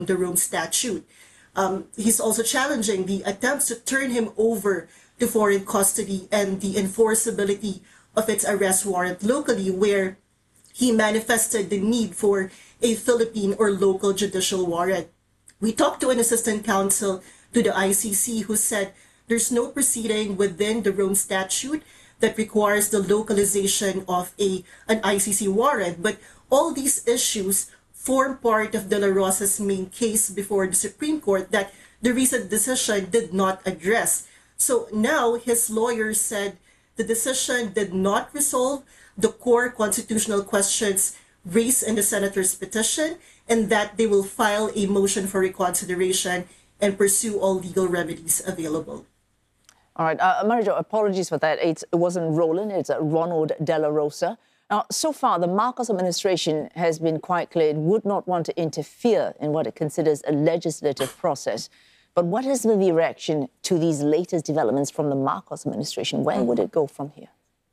the Rome Statute. He's also challenging the attempts to turn him over to foreign custody and the enforceability of its arrest warrant locally, where he manifested the need for a Philippine or local judicial warrant. We talked to an assistant counsel to the ICC who said there's no proceeding within the Rome Statute that requires the localization of an ICC warrant, but all these issues form part of De La Rosa's main case before the Supreme Court that the recent decision did not address. So now his lawyer said the decision did not resolve the core constitutional questions raised in the senator's petition, and that they will file a motion for reconsideration and pursue all legal remedies available. All right, Marijo, apologies for that. It wasn't Roland, it's Ronald De La Rosa. Now, so far, the Marcos administration has been quite clear it would not want to interfere in what it considers a legislative process. But what has been the reaction to these latest developments from the Marcos administration? Where would it go from here?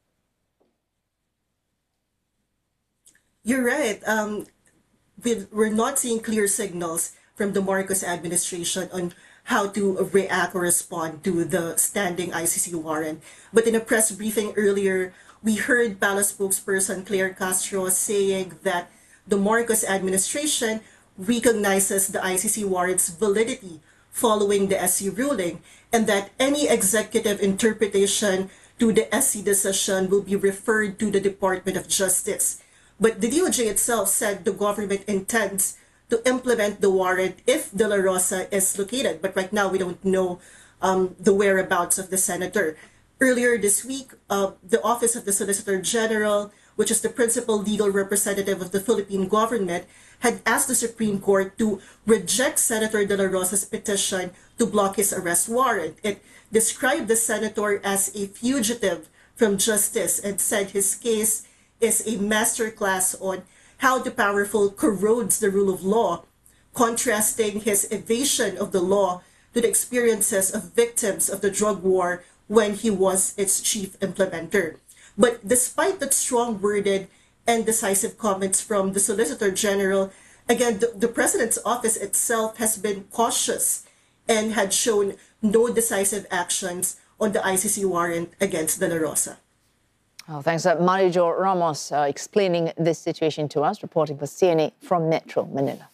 You're right. We're not seeing clear signals from the Marcos administration on how to react or respond to the standing ICC warrant. But in a press briefing earlier, we heard Palace spokesperson Claire Castro saying that the Marcos administration recognizes the ICC warrant's validity following the SC ruling, and that any executive interpretation to the SC decision will be referred to the Department of Justice. But the DOJ itself said the government intends to implement the warrant if De La Rosa is located. But right now, we don't know the whereabouts of the senator. Earlier this week, the Office of the Solicitor General, which is the principal legal representative of the Philippine government, had asked the Supreme Court to reject Senator De La Rosa's petition to block his arrest warrant. It described the senator as a fugitive from justice and said his case is a masterclass on how the powerful corrodes the rule of law, contrasting his evasion of the law to the experiences of victims of the drug war when he was its chief implementer. But despite the strong-worded and decisive comments from the Solicitor General, again, the President's office itself has been cautious and had shown no decisive actions on the ICC warrant against De La Rosa. Oh, thanks, Marijo Ramos, explaining this situation to us, reporting for CNA from Metro Manila.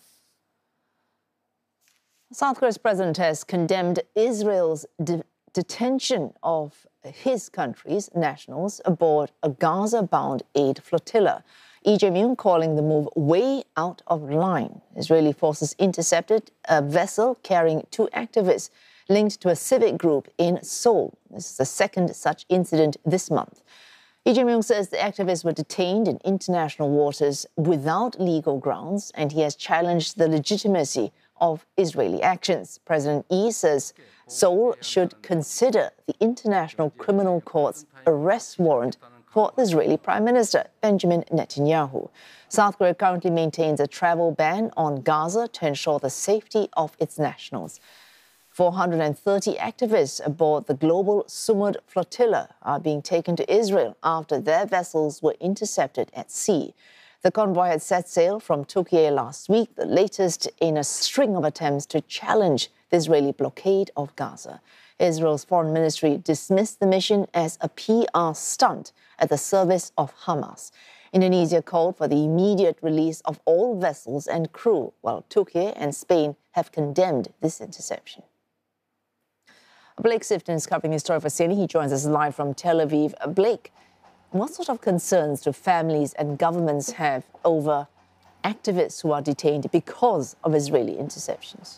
South Korea's president has condemned Israel's detention of his country's nationals aboard a Gaza-bound aid flotilla. Lee Jae-myung calling the move way out of line. Israeli forces intercepted a vessel carrying 2 activists linked to a civic group in Seoul. This is the second such incident this month. Lee Jae-myung says the activists were detained in international waters without legal grounds, and he has challenged the legitimacy of Israeli actions. President Lee says Seoul should consider the International Criminal Court's arrest warrant for the Israeli Prime Minister, Benjamin Netanyahu. South Korea currently maintains a travel ban on Gaza to ensure the safety of its nationals. 430 activists aboard the global Sumud flotilla are being taken to Israel after their vessels were intercepted at sea. The convoy had set sail from Turkey last week, the latest in a string of attempts to challenge the Israeli blockade of Gaza. Israel's foreign ministry dismissed the mission as a PR stunt at the service of Hamas. Indonesia called for the immediate release of all vessels and crew, while Turkey and Spain have condemned this interception. Blake Sifton is covering his story for CNN. He joins us live from Tel Aviv. Blake, what sort of concerns do families and governments have over activists who are detained because of Israeli interceptions?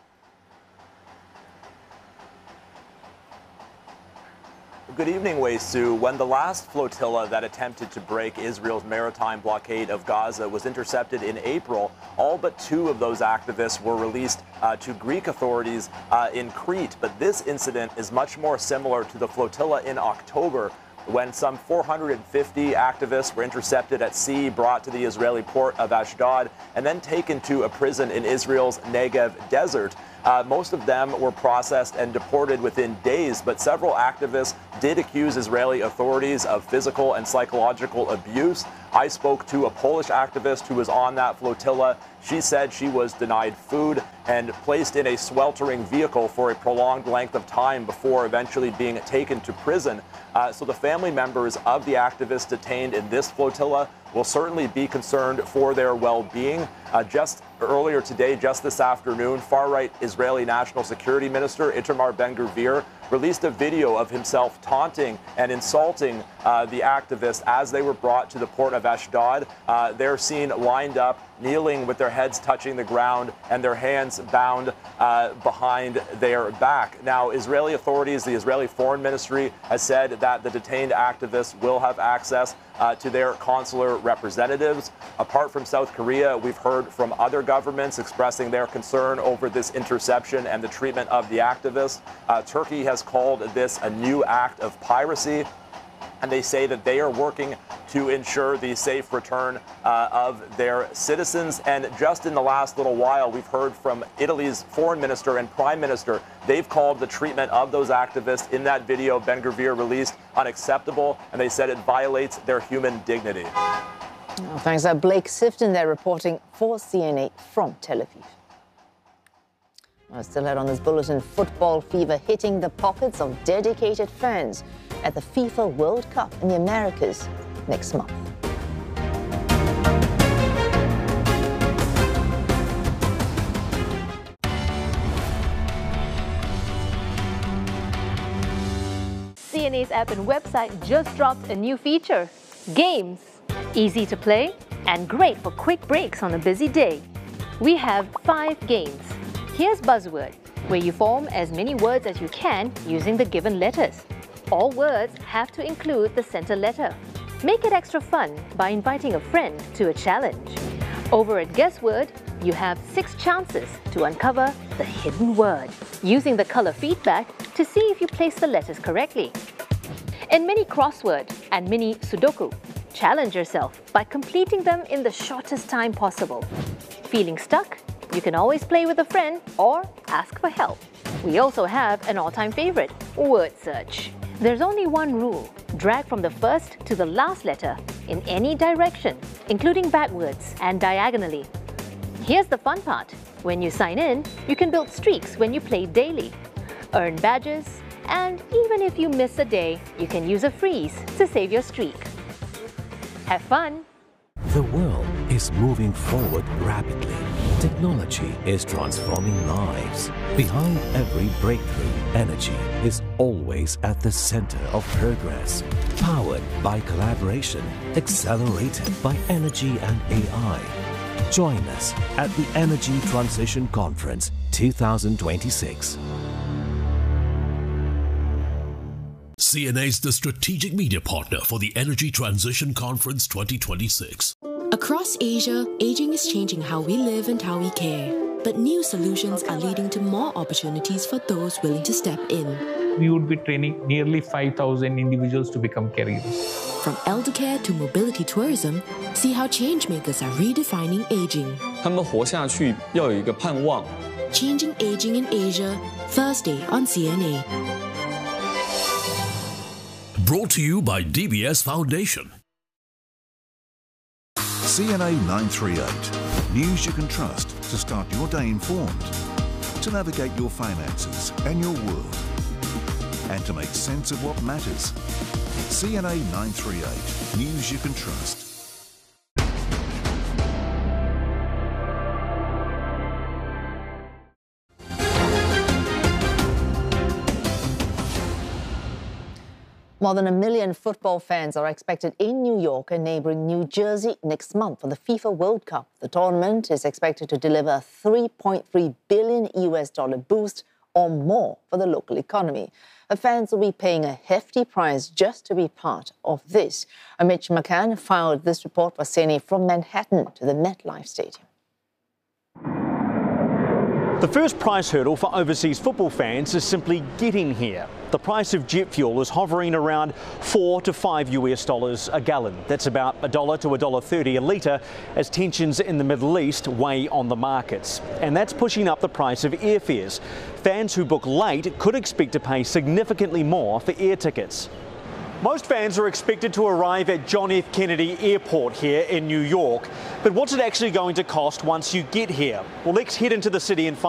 Good evening, Wei Su. When the last flotilla that attempted to break Israel's maritime blockade of Gaza was intercepted in April, all but 2 of those activists were released to Greek authorities in Crete. But this incident is much more similar to the flotilla in October, when some 450 activists were intercepted at sea, brought to the Israeli port of Ashdod, and then taken to a prison in Israel's Negev desert. Most of them were processed and deported within days, but several activists did accuse Israeli authorities of physical and psychological abuse. I spoke to a Polish activist who was on that flotilla. She said she was denied food and placed in a sweltering vehicle for a prolonged length of time before eventually being taken to prison. So the family members of the activists detained in this flotilla will certainly be concerned for their well-being. Just earlier today, just this afternoon, far-right Israeli National Security Minister Itamar Ben-Gvir released a video of himself taunting and insulting the activists as they were brought to the port of Ashdod. They're seen lined up, kneeling with their heads touching the ground and their hands bound behind their back. Now, Israeli authorities, the Israeli Foreign Ministry, has said that the detained activists will have access to their consular representatives. Apart from South Korea, we've heard from other governments expressing their concern over this interception and the treatment of the activists. Turkey has called this a new act of piracy, and they say that they are working to ensure the safe return of their citizens. And just in the last little while, we've heard from Italy's foreign minister and prime minister. They've called the treatment of those activists in that video Ben-Gvir released unacceptable, and they said it violates their human dignity. Oh, thanks. Blake Sifton there reporting for CNA from Tel Aviv. Still ahead on this bulletin, football fever hitting the pockets of dedicated fans at the FIFA World Cup in the Americas next month. CNA's app and website just dropped a new feature, Games. Easy to play and great for quick breaks on a busy day. We have 5 games. Here's Buzzword, where you form as many words as you can using the given letters. All words have to include the center letter. Make it extra fun by inviting a friend to a challenge. Over at Guessword, you have 6 chances to uncover the hidden word, using the color feedback to see if you place the letters correctly. In Mini Crossword and Mini Sudoku, challenge yourself by completing them in the shortest time possible. Feeling stuck? You can always play with a friend or ask for help. We also have an all-time favorite, Word Search. There's only one rule: drag from the first to the last letter in any direction, including backwards and diagonally. Here's the fun part. When you sign in, you can build streaks when you play daily, earn badges, and even if you miss a day, you can use a freeze to save your streak. Have fun! The world is moving forward rapidly. Technology is transforming lives. Behind every breakthrough, energy is always at the center of progress. Powered by collaboration, accelerated by energy and AI. Join us at the Energy Transition Conference 2026. CNA is the strategic media partner for the Energy Transition Conference 2026. Across Asia, aging is changing how we live and how we care. But new solutions are leading to more opportunities for those willing to step in. We would be training nearly 5,000 individuals to become caregivers. From elder care to mobility tourism, see how changemakers are redefining aging. 他们活下去要有一个盼望。 Changing Aging in Asia, Thursday on CNA. Brought to you by DBS Foundation. CNA 938. News you can trust to start your day informed, to navigate your finances and your world, and to make sense of what matters. CNA 938. News you can trust. More than 1 million football fans are expected in New York and neighboring New Jersey next month for the FIFA World Cup. The tournament is expected to deliver a $3.3 billion boost or more for the local economy. The fans will be paying a hefty price just to be part of this. Mitch McCann filed this report for CNA from Manhattan to the MetLife Stadium. The first price hurdle for overseas football fans is simply getting here. The price of jet fuel is hovering around $4 to $5 a gallon. That's about $1 to $1.30 a litre as tensions in the Middle East weigh on the markets. And that's pushing up the price of airfares. Fans who book late could expect to pay significantly more for air tickets. Most fans are expected to arrive at John F. Kennedy Airport here in New York. But what's it actually going to cost once you get here? Well, let's head into the city and find